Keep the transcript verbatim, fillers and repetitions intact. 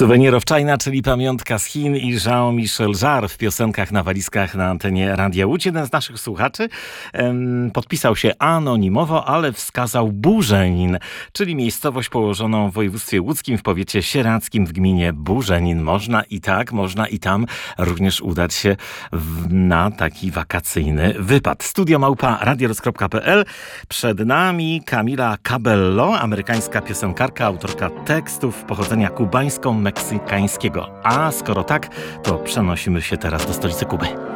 Souvenir China, czyli pamiątka z Chin, i Jean-Michel Jarre w piosenkach na walizkach na antenie Radia Łódź. Jeden z naszych słuchaczy em, podpisał się anonimowo, ale wskazał Burzenin, czyli miejscowość położoną w województwie łódzkim w powiecie sieradzkim w gminie Burzenin. Można i tak, można i tam również udać się w, na taki wakacyjny wypad. Studio małpa radiorus kropka pe el. Przed nami Camila Cabello, amerykańska piosenkarka, autorka tekstów pochodzenia kubańsko-meksykańskiego. A skoro tak, to przenosimy się teraz do stolicy Kuby.